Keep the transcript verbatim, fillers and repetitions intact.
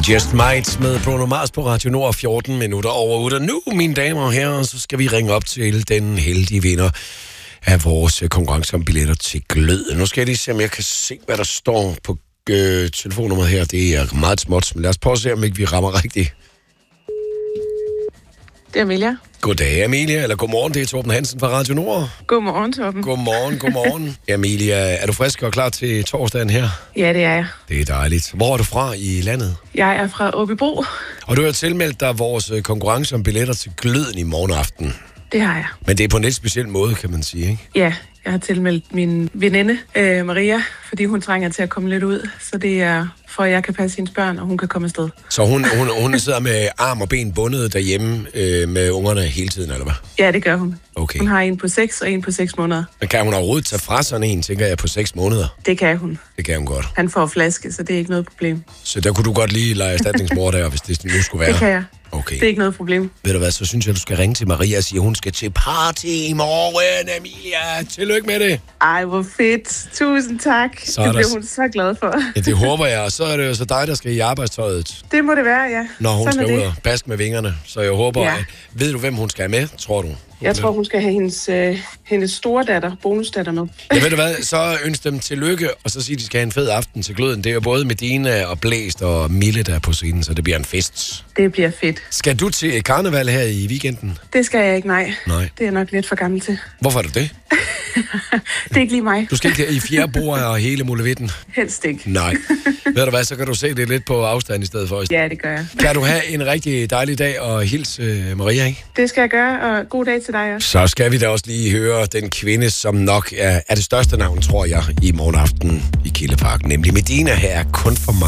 Just Might med Bruno Mars på Radio Nord, fjorten minutter over otte. Nu, mine damer og herrer, så skal vi ringe op til den heldige vinder af vores konkurrence om billetter til Glød. Nu skal jeg lige se, om jeg kan se, hvad der står på øh, telefonnummeret her. Det er meget småt, men lad os prøve at se, om ikke vi rammer rigtigt. Det er Amelia. Goddag, Amelia, eller godmorgen, det er Torben Hansen fra Radio Nord. Godmorgen, Torben. Godmorgen, godmorgen. Amelia, er du frisk og klar til torsdagen her? Ja, det er jeg. Det er dejligt. Hvor er du fra i landet? Jeg er fra Åbybro. Og du har tilmeldt dig vores konkurrence om billetter til Gløden i morgen aften. Det har jeg. Men det er på en lidt speciel måde, kan man sige, ikke? Ja, jeg har tilmeldt min veninde, øh, Maria, fordi hun trænger til at komme lidt ud. Så det er for, at jeg kan passe hendes børn, og hun kan komme afsted. Så hun, hun, hun sidder med arm og ben bundet derhjemme øh, med ungerne hele tiden, eller hvad? Ja, det gør hun. Okay. Hun har en på seks og en på seks måneder. Men kan hun overhovedet tage fra sådan en, tænker jeg, på seks måneder? Det kan hun. Det kan hun godt. Han får flaske, så det er ikke noget problem. Så der kunne du godt lige lege erstatningsmor der, hvis det nu skulle være? Det kan jeg. Okay. Det er ikke noget problem. Ved du hvad, så synes jeg, du skal ringe til Maria og sige, at hun skal til party i morgen, Amelia. Tillykke med det. Ej, hvor fedt. Tusind tak. Så det der... bliver hun så glad for. Ja, det håber jeg. Og så er det jo så dig, der skal i arbejdstøjet. Det må det være, ja. Når hun Sådan skal er ud det. og baske med vingerne. Så jeg håber, Ja. at... Ved du, hvem hun skal have med, tror du? Jeg tror, hun skal have hendes, øh, hendes store datter, bonusdatter med. Ja, ved du hvad, så ønsk dem tillykke, og så sig, de skal have en fed aften til Gløden. Det er jo både Medina og Blæst og Mille, der er på scenen, så det bliver en fest. Det bliver fedt. Skal du til karneval her i weekenden? Det skal jeg ikke, nej. Nej. Det er jeg nok lidt for gammel til. Hvorfor er du det? Det er ikke lige mig. Du skal ikke i fjerde bord og hele muligheden? Helst ikke. Nej. Ved du hvad, så kan du se det lidt på afstand i stedet for. Ja, det gør jeg. Kan du have en rigtig dejlig dag, og hils uh, Maria, ikke? Det skal jeg gøre, og god dag til dig også. Så skal vi da også lige høre den kvinde, som nok er, er det største navn, tror jeg, i morgen aften i Kildeparken. Nemlig Medina her, kun for mig.